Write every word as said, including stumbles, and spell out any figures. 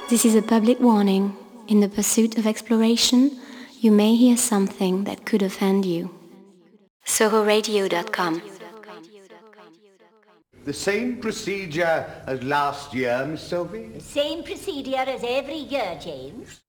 This is a public warning. In the pursuit of exploration, you may hear something that could offend you. Soho Radio dot com. The same procedure as last year, Miss Sophie? The same procedure as every year, James.